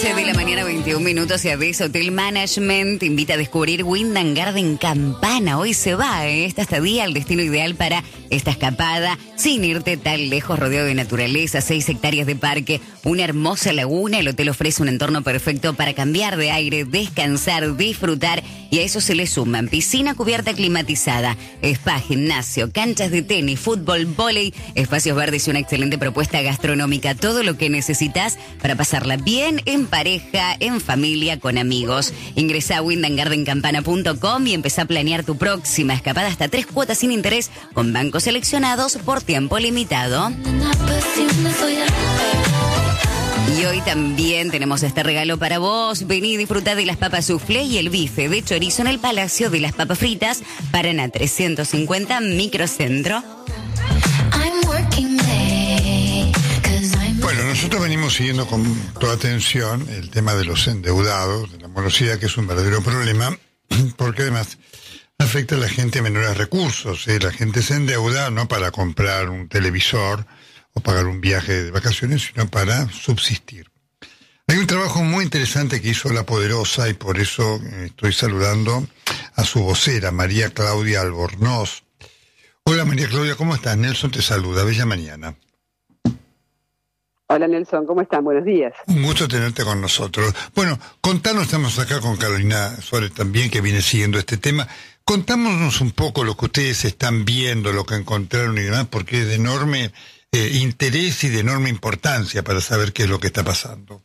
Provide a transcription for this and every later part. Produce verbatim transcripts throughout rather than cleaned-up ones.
once de la mañana, veintiún minutos, y Avis Hotel Management te invita a descubrir Wind and Garden Campana. Hoy se va, ¿eh? Esta estadía, el destino ideal para esta escapada, sin irte tan lejos, rodeado de naturaleza, seis hectáreas de parque, una hermosa laguna. El hotel ofrece un entorno perfecto para cambiar de aire, descansar, disfrutar, y a eso se le suman piscina cubierta climatizada, spa, gimnasio, canchas de tenis, fútbol, vóley, espacios verdes y una excelente propuesta gastronómica. Todo lo que necesitas para pasarla bien en pareja, en familia, con amigos. Ingresa a wind and garden campana punto com y empezá a planear tu próxima escapada, hasta tres cuotas sin interés con bancos seleccionados por tiempo limitado. Y hoy también tenemos este regalo para vos. Vení y disfruta de las papas soufflé y el bife de chorizo en el Palacio de las Papas Fritas, Paraná trescientos cincuenta, Microcentro. Bueno, nosotros venimos siguiendo con toda atención el tema de los endeudados, de la morosidad, que es un verdadero problema, porque además afecta a la gente de menores recursos, ¿eh? La gente se endeuda no para comprar un televisor o pagar un viaje de vacaciones, sino para subsistir. Hay un trabajo muy interesante que hizo La Poderosa, y por eso estoy saludando a su vocera, María Claudia Albornoz. Hola María Claudia, ¿cómo estás? Nelson te saluda, bella mañana. Hola Nelson, ¿cómo están? Buenos días. Un gusto tenerte con nosotros. Bueno, contanos, estamos acá con Carolina Suárez también, que viene siguiendo este tema. Contámonos un poco lo que ustedes están viendo, lo que encontraron y demás, porque es de enorme eh, interés y de enorme importancia para saber qué es lo que está pasando.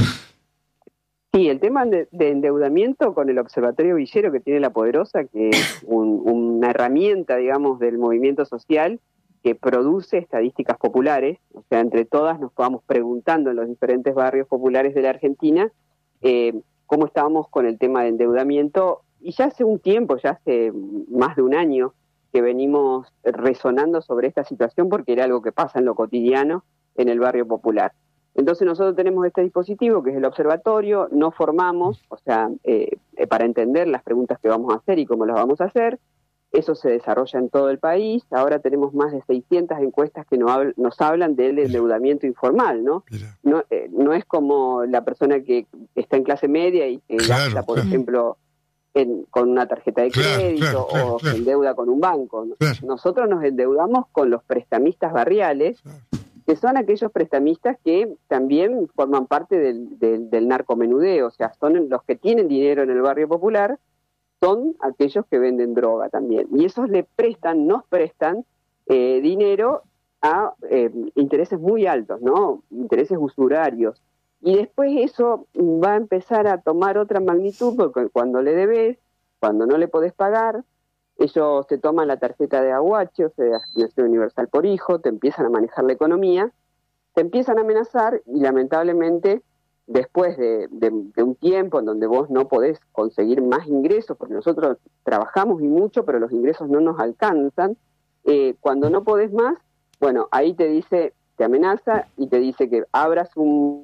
Sí, el tema de, de endeudamiento con el Observatorio Villero que tiene La Poderosa, que es un, una herramienta, digamos, del movimiento social que produce estadísticas populares. O sea, entre todas nos vamos preguntando en los diferentes barrios populares de la Argentina eh, cómo estábamos con el tema de endeudamiento, y ya hace un tiempo, ya hace más de un año que venimos resonando sobre esta situación, porque era algo que pasa en lo cotidiano en el barrio popular. Entonces nosotros tenemos este dispositivo que es el observatorio, nos formamos, o sea, eh, para entender las preguntas que vamos a hacer y cómo las vamos a hacer. Eso se desarrolla en todo el país. Ahora tenemos más de seiscientas encuestas que nos, habl- nos hablan del endeudamiento informal, ¿no? No, eh, no es como la persona que está en clase media y que Claro, gasta, por claro. ejemplo, en, con una tarjeta de Claro, crédito claro, claro, o claro. se endeuda con un banco. Claro. Nosotros nos endeudamos con los prestamistas barriales, Claro. que son aquellos prestamistas que también forman parte del, del, del narcomenudeo. O sea, son los que tienen dinero en el barrio popular, son aquellos que venden droga también. Y esos le prestan, nos prestan eh, dinero a eh, intereses muy altos, ¿no? Intereses usurarios. Y después eso va a empezar a tomar otra magnitud, porque cuando le debes, cuando no le podés pagar, ellos te toman la tarjeta de aguache, o sea, asignación universal por hijo, te empiezan a manejar la economía, te empiezan a amenazar, y lamentablemente después de, de, de un tiempo en donde vos no podés conseguir más ingresos, porque nosotros trabajamos y mucho, pero los ingresos no nos alcanzan, eh, cuando no podés más, bueno, ahí te dice, te amenaza y te dice que abras un,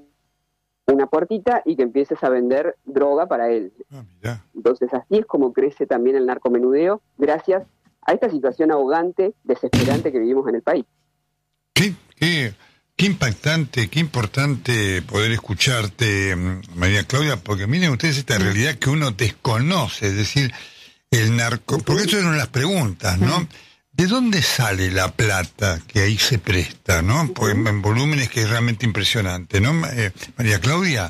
una puertita y que empieces a vender droga para él. Ah, mirá. Entonces así es como crece también el narcomenudeo, gracias a esta situación ahogante, desesperante que vivimos en el país. ¿Qué, qué, qué impactante, qué importante poder escucharte, María Claudia, porque miren ustedes esta realidad que uno desconoce, es decir, el narco... Porque eso eran las preguntas, ¿no? ¿De dónde sale la plata que ahí se presta, no? Porque en volúmenes que es realmente impresionante, ¿no, eh, María Claudia?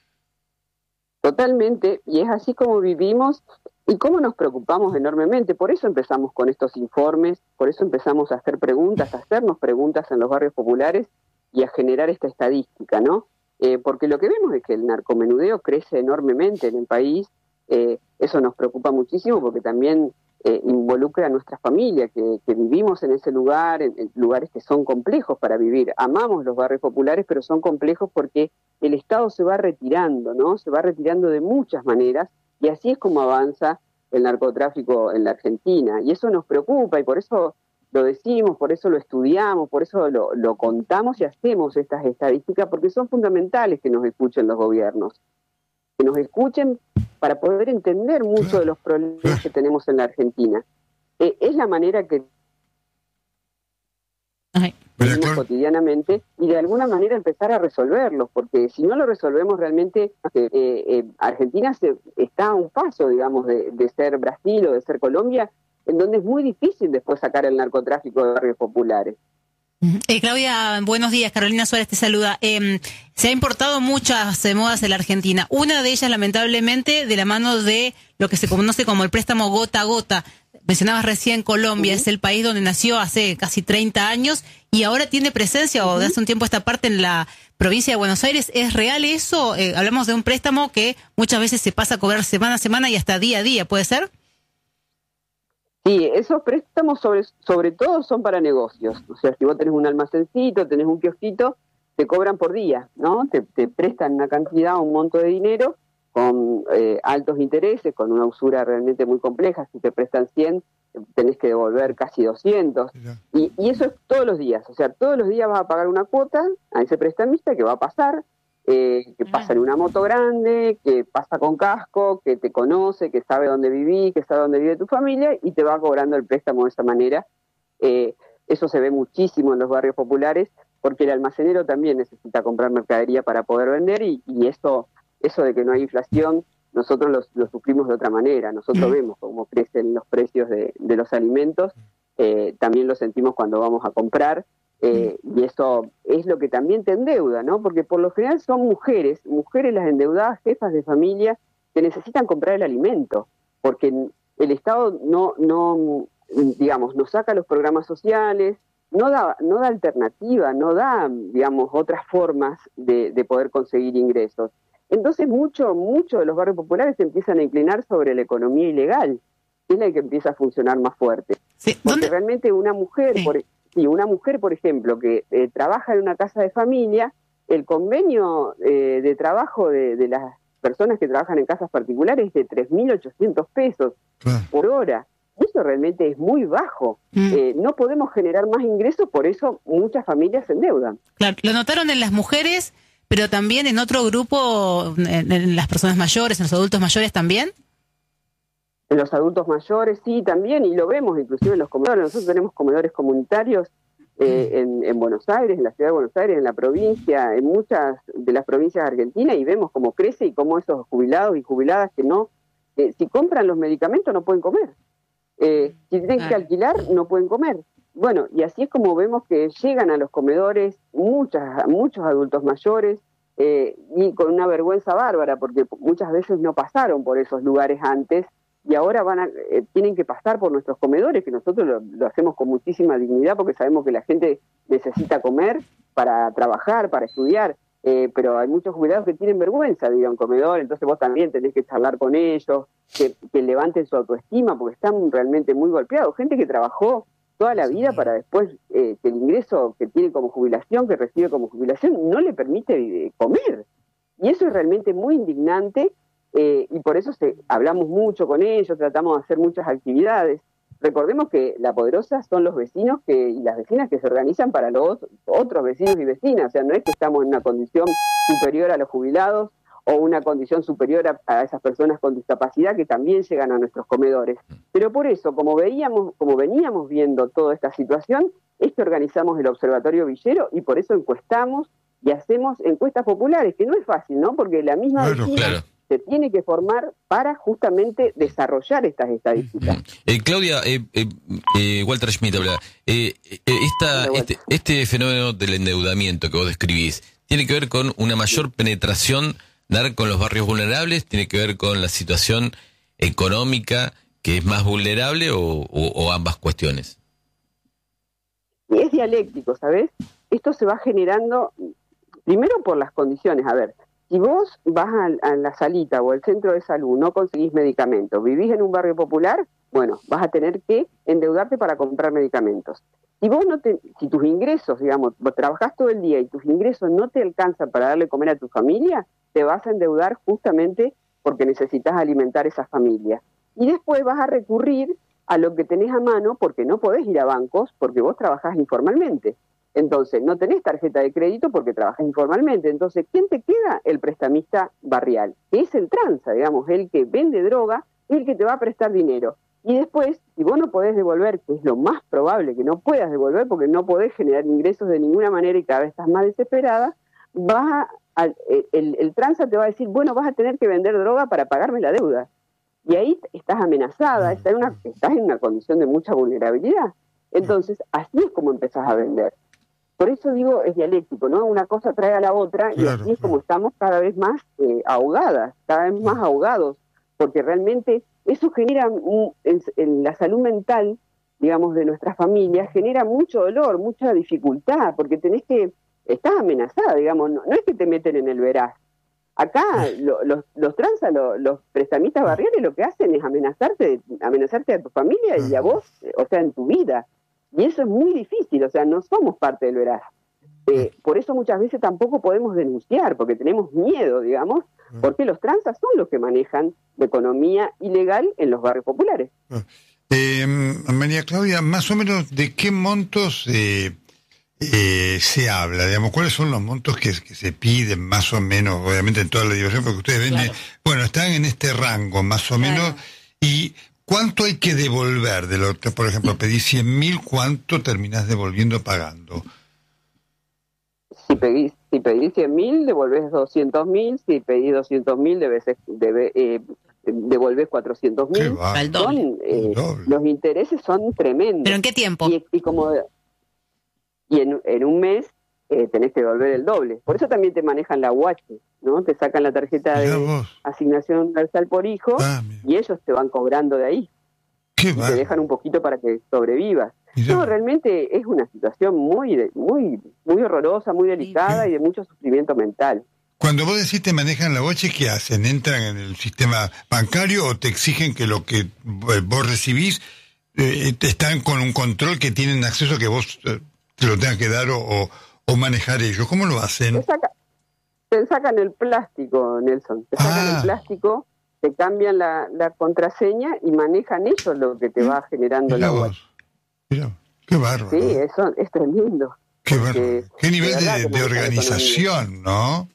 Totalmente, y es así como vivimos y cómo nos preocupamos enormemente. Por eso empezamos con estos informes, por eso empezamos a hacer preguntas, a hacernos preguntas en los barrios populares y a generar esta estadística, ¿no? Eh, porque lo que vemos es que el narcomenudeo crece enormemente en el país. Eh, eso nos preocupa muchísimo porque también eh, involucra a nuestra familia, que, que vivimos en ese lugar, en, en lugares que son complejos para vivir. Amamos los barrios populares, pero son complejos porque el Estado se va retirando, ¿no? Se va retirando de muchas maneras, y así es como avanza el narcotráfico en la Argentina. Y eso nos preocupa, y por eso lo decimos, por eso lo estudiamos, por eso lo, lo contamos y hacemos estas estadísticas, porque son fundamentales que nos escuchen los gobiernos, que nos escuchen para poder entender mucho de los problemas que tenemos en la Argentina. Eh, es la manera que... Ay. vivimos cotidianamente y de alguna manera empezar a resolverlos, porque si no lo resolvemos realmente, eh, eh, Argentina se, está a un paso, digamos, de, de ser Brasil o de ser Colombia, en donde es muy difícil después sacar el narcotráfico de barrios populares. Eh, Claudia, buenos días. Carolina Suárez te saluda. Eh, se ha importado muchas eh, modas en la Argentina. Una de ellas, lamentablemente, de la mano de lo que se conoce como el préstamo gota a gota. Mencionabas recién Colombia, uh-huh. es el país donde nació hace casi treinta años y ahora tiene presencia, uh-huh. o de hace un tiempo esta parte en la provincia de Buenos Aires. ¿Es real eso? Eh, hablamos de un préstamo que muchas veces se pasa a cobrar semana a semana y hasta día a día, ¿puede ser? Sí, esos préstamos sobre, sobre todo son para negocios. O sea, si vos tenés un almacencito, tenés un kiosquito, te cobran por día, ¿no? Te, te prestan una cantidad, un monto de dinero con eh, altos intereses, con una usura realmente muy compleja. Si te prestan cien, tenés que devolver casi doscientos. Y, y eso es todos los días. O sea, todos los días vas a pagar una cuota a ese prestamista que va a pasar, eh, que pasa en una moto grande, que pasa con casco, que te conoce, que sabe dónde vivís, que sabe dónde vive tu familia y te va cobrando el préstamo de esa manera. Eh, eso se ve muchísimo en los barrios populares porque el almacenero también necesita comprar mercadería para poder vender y, y eso... Eso de que no hay inflación, nosotros lo, lo sufrimos de otra manera. Nosotros vemos cómo crecen los precios de, de los alimentos, eh, también lo sentimos cuando vamos a comprar, eh, y eso es lo que también te endeuda, ¿no? Porque por lo general son mujeres, mujeres las endeudadas, jefas de familia, que necesitan comprar el alimento, porque el Estado no, no digamos, no saca los programas sociales, no da, no da alternativa, no da, digamos, otras formas de, de poder conseguir ingresos. Entonces mucho, mucho de los barrios populares se empiezan a inclinar sobre la economía ilegal, que es la que empieza a funcionar más fuerte. Sí, porque ¿dónde? realmente una mujer, Sí. por, sí, una mujer, por ejemplo, que eh, trabaja en una casa de familia, el convenio eh, de trabajo de, de las personas que trabajan en casas particulares es de tres mil ochocientos pesos Claro. por hora. Eso realmente es muy bajo. Mm. Eh, no podemos generar más ingresos, por eso muchas familias se endeudan. Claro, lo notaron en las mujeres, pero también en otro grupo, en, en las personas mayores, en los adultos mayores también. En los adultos mayores, sí, también, y lo vemos inclusive en los comedores. Nosotros tenemos comedores comunitarios eh, en, en Buenos Aires, en la ciudad de Buenos Aires, en la provincia, en muchas de las provincias de Argentina, y vemos cómo crece y cómo esos jubilados y jubiladas que no, eh, si compran los medicamentos no pueden comer. Eh, si tienen que alquilar, no pueden comer. Bueno, y así es como vemos que llegan a los comedores muchas, muchos adultos mayores eh, y con una vergüenza bárbara, porque muchas veces no pasaron por esos lugares antes y ahora van a, eh, tienen que pasar por nuestros comedores, que nosotros lo, lo hacemos con muchísima dignidad porque sabemos que la gente necesita comer para trabajar, para estudiar, eh, pero hay muchos jubilados que tienen vergüenza de ir a un comedor, entonces vos también tenés que charlar con ellos, que, que levanten su autoestima porque están realmente muy golpeados. Gente que trabajó toda la vida para después eh, que el ingreso que tiene como jubilación, que recibe como jubilación, no le permite eh, comer. Y eso es realmente muy indignante eh, y por eso se, hablamos mucho con ellos, tratamos de hacer muchas actividades. Recordemos que la poderosa son los vecinos que, y las vecinas que se organizan para los otros vecinos y vecinas. O sea, no es que estamos en una condición superior a los jubilados o una condición superior a, a esas personas con discapacidad que también llegan a nuestros comedores. Pero por eso, como veíamos, como veníamos viendo toda esta situación, es que organizamos el Observatorio Villero y por eso encuestamos y hacemos encuestas populares, que no es fácil, ¿no? Porque la misma Claro, vecina claro. se tiene que formar para justamente desarrollar estas estadísticas. Eh, Claudia, eh, eh, eh, Walter Schmidt habla. Eh, eh, esta, Hola, este, este fenómeno del endeudamiento que vos describís, ¿tiene que ver con una mayor penetración dar con los barrios vulnerables? ¿Tiene que ver con la situación económica que es más vulnerable o, o, o ambas cuestiones? Y es dialéctico, ¿sabes? Esto se va generando, primero por las condiciones. A ver, si vos vas a, a la salita o al centro de salud, no conseguís medicamentos, vivís en un barrio popular, bueno, vas a tener que endeudarte para comprar medicamentos. Si vos no te, si tus ingresos, digamos, vos trabajás todo el día y tus ingresos no te alcanzan para darle comer a tu familia, te vas a endeudar justamente porque necesitas alimentar esa familia. Y después vas a recurrir a lo que tenés a mano porque no podés ir a bancos porque vos trabajás informalmente. Entonces, no tenés tarjeta de crédito porque trabajás informalmente. Entonces, ¿quién te queda? El prestamista barrial, que es el tranza, digamos, el que vende droga, el que te va a prestar dinero. Y después, si vos no podés devolver, que es lo más probable que no puedas devolver, porque no podés generar ingresos de ninguna manera y cada vez estás más desesperada, vas a, a, el, el tranza te va a decir, bueno, vas a tener que vender droga para pagarme la deuda. Y ahí estás amenazada, estás en una, estás en una condición de mucha vulnerabilidad. Entonces, así es como empezás a vender. Por eso digo, es dialéctico, ¿no? Una cosa trae a la otra, y claro, así es claro. como estamos cada vez más eh, ahogadas, cada vez más ahogados, porque realmente eso genera, en, en la salud mental, digamos, de nuestras familias, genera mucho dolor, mucha dificultad, porque tenés que, estás amenazada, digamos, no, no es que te meten en el veraz. Acá lo, los, los tranza, lo, los prestamistas barriales lo que hacen es amenazarte, amenazarte a tu familia y a vos, o sea, en tu vida. Y eso es muy difícil, o sea, no somos parte del veraz. Eh, por eso muchas veces tampoco podemos denunciar, porque tenemos miedo, digamos, porque los tranzas son los que manejan la economía ilegal en los barrios populares. Eh, María Claudia, más o menos, ¿de qué montos eh, eh, se habla? Digamos, ¿cuáles son los montos que, que se piden, más o menos, obviamente en toda la diversión, porque ustedes ven, Claro. bueno, están en este rango, más o menos, Claro. y ¿cuánto hay que devolver? De lo que, por ejemplo, pedís cien mil, ¿cuánto terminás devolviendo pagando? Si pedís, si pedís cien mil, devolvés doscientos mil, si pedís doscientos mil, debes, debe, eh, devolvés cuatrocientos Qué mil. bárbaro. Al doble. Son, eh, El doble. los intereses son tremendos. ¿Pero en qué tiempo? Y, y como y en, en un mes eh, tenés que devolver el doble. Por eso también te manejan la U H, ¿no? Te sacan la tarjeta Mirá de vos. asignación universal por hijo Ah, mira. y ellos te van cobrando de ahí. Qué Y te bárbaro. dejan un poquito para que sobrevivas. Mirá. No, realmente es una situación muy, de- muy, muy horrorosa, muy delicada y de mucho sufrimiento mental. Cuando vos decís te manejan la boche, ¿qué hacen? ¿Entran en el sistema bancario o te exigen que lo que vos recibís eh, están con un control que tienen acceso que vos eh, te lo tengas que dar o, o, o manejar ellos? ¿Cómo lo Te, hacen? saca- te sacan el plástico, Nelson. Te sacan Ah. el plástico, te cambian la, la contraseña y manejan ellos lo que te va generando Mirá la U H. vos. Mirá, qué bárbaro. Sí, eso es tremendo. Qué porque bárbaro. Qué nivel de verdad de, que de manejan la organización, ¿no?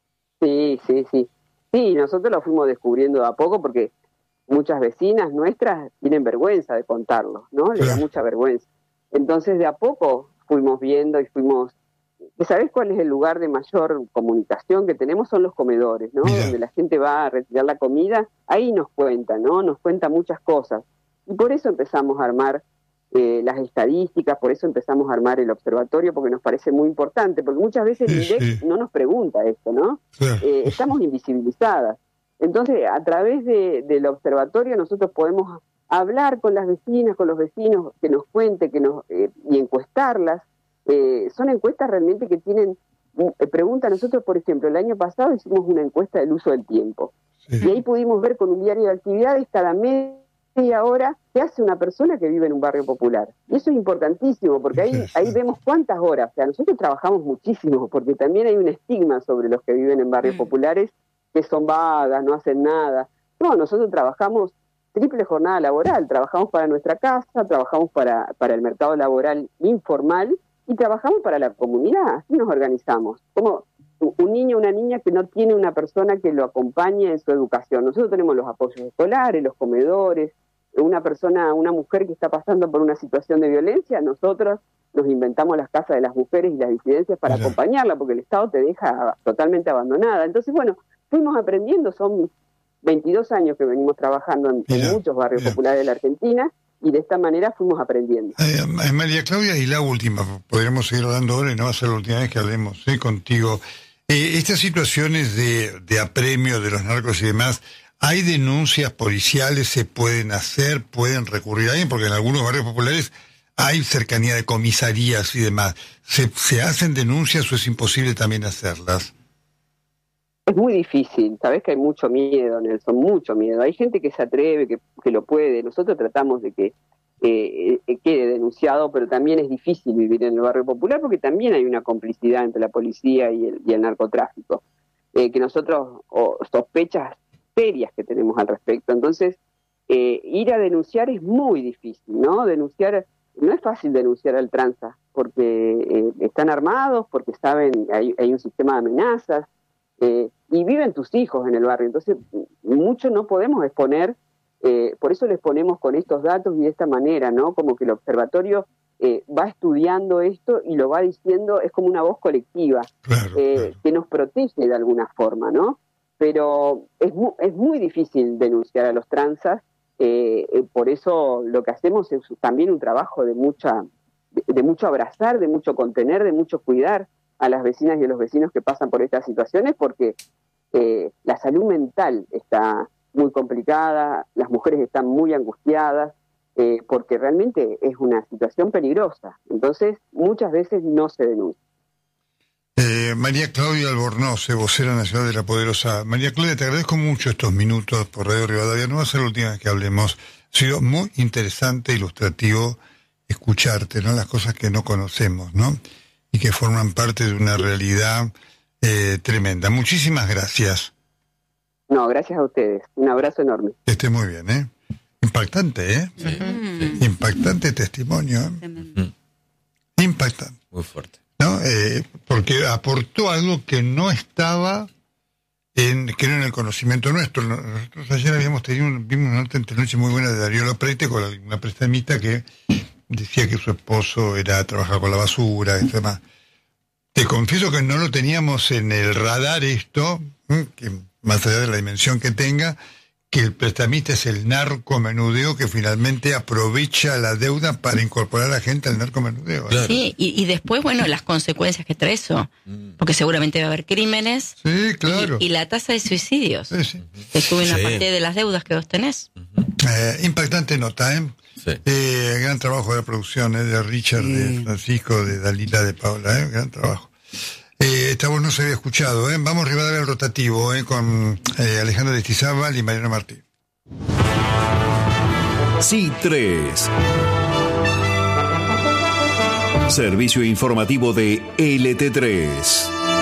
Sí, sí, sí. Sí, nosotros lo fuimos descubriendo de a poco porque muchas vecinas nuestras tienen vergüenza de contarlo, ¿no? Les da Claro. mucha vergüenza. Entonces, de a poco fuimos viendo y fuimos... ¿Sabés cuál es el lugar de mayor comunicación que tenemos? Son los comedores, ¿no? Mira. Donde la gente va a retirar la comida. Ahí nos cuenta, ¿no? Nos cuenta muchas cosas. Y por eso empezamos a armar eh, las estadísticas, por eso empezamos a armar el observatorio, porque nos parece muy importante, porque muchas veces el Sí, I D E C sí. no nos pregunta esto, ¿no? Claro. Eh, estamos invisibilizadas. Entonces, a través de, del observatorio nosotros podemos hablar con las vecinas, con los vecinos, que nos cuente, que nos eh, y encuestarlas. Eh, son encuestas realmente que tienen eh, preguntas. Nosotros, por ejemplo, el año pasado hicimos una encuesta del uso del tiempo. Sí. Y ahí pudimos ver con un diario de actividades cada media hora qué hace una persona que vive en un barrio popular. Y eso es importantísimo, porque ahí, ahí vemos cuántas horas. O sea, nosotros trabajamos muchísimo, porque también hay un estigma sobre los que viven en barrios Mm. populares, que son vagas, no hacen nada. No, nosotros trabajamos triple jornada laboral, trabajamos para nuestra casa, trabajamos para, para el mercado laboral informal y trabajamos para la comunidad, así nos organizamos. Como un niño o una niña que no tiene una persona que lo acompañe en su educación. Nosotros tenemos los apoyos escolares, los comedores, una persona, una mujer que está pasando por una situación de violencia, nosotros nos inventamos las casas de las mujeres y las disidencias para Mirá. acompañarla, porque el Estado te deja totalmente abandonada. Entonces, bueno, fuimos aprendiendo, son veintidós años que venimos trabajando en, en Mirá, muchos barrios mirá. populares de la Argentina, y de esta manera fuimos aprendiendo. Eh, María Claudia, y la última, podríamos seguir hablando ahora y no va a ser la última vez que hablemos eh, contigo. Eh, estas situaciones de, de apremio de los narcos y demás, ¿hay denuncias policiales? ¿Se pueden hacer? ¿Pueden recurrir a alguien? Porque en algunos barrios populares hay cercanía de comisarías y demás. ¿Se, se hacen denuncias o es imposible también hacerlas? Es muy difícil, sabés que hay mucho miedo, Nelson, mucho miedo. Hay gente que se atreve, que, que lo puede. Nosotros tratamos de que eh, eh, quede denunciado, pero también es difícil vivir en el barrio popular porque también hay una complicidad entre la policía y el, y el narcotráfico, eh, que nosotros, o sospechas serias que tenemos al respecto. Entonces, eh, ir a denunciar es muy difícil, ¿no? Denunciar, no es fácil denunciar al tranza, porque eh, están armados, porque saben, hay, hay un sistema de amenazas, Eh, y viven tus hijos en el barrio, entonces mucho no podemos exponer Eh, por eso les ponemos con estos datos y de esta manera, ¿no? Como que el observatorio eh, va estudiando esto y lo va diciendo, es como una voz colectiva, claro, eh, claro. que nos protege de alguna forma, ¿no? Pero es, mu es muy difícil denunciar a los transas, eh, eh, por eso lo que hacemos es también un trabajo de mucha, de, de mucho abrazar, de mucho contener, de mucho cuidar a las vecinas y a los vecinos que pasan por estas situaciones, porque eh, la salud mental está muy complicada, las mujeres están muy angustiadas, eh, porque realmente es una situación peligrosa. Entonces, muchas veces no se denuncia. Eh, María Claudia Albornoz, vocera nacional de La Poderosa. María Claudia, te agradezco mucho estos minutos por Radio Rivadavia. No va a ser la última vez que hablemos. Ha sido muy interesante, ilustrativo, escucharte, ¿no? Las cosas que no conocemos, ¿no? Y que forman parte de una realidad eh, tremenda. Muchísimas gracias. No, gracias a ustedes. Un abrazo enorme. Que esté muy bien, ¿eh? Impactante, ¿eh? Sí, sí. Impactante testimonio, ¿eh? Mm. Impactante. Muy fuerte. ¿No? Eh, porque aportó algo que no estaba en, que era en el conocimiento nuestro. Nosotros ayer habíamos tenido un, vimos una nota entre noche muy buena de Darío Loprete con una prestamista que decía que su esposo era trabajar con la basura y demás. Te confieso que no lo teníamos en el radar esto, que más allá de la dimensión que tenga, que el prestamista es el narcomenudeo que finalmente aprovecha la deuda para incorporar a la gente al narcomenudeo. Claro. Sí, y, y después, bueno, las consecuencias que trae eso, porque seguramente va a haber crímenes. Sí, claro. Y, y la tasa de suicidios, Sí, sí. que suben Sí. aparte de las deudas que vos tenés. Eh, impactante nota, ¿eh? Sí. Eh, gran trabajo de la producción, ¿eh? De Richard, de Francisco, de Dalila, de Paula, ¿eh? Gran trabajo. Eh, esta voz no se había escuchado, ¿eh? Vamos Rivadavia al rotativo, ¿eh? Con eh, Alejandra de Estizábal y Mariano Martí. C tres. Servicio informativo de L T tres.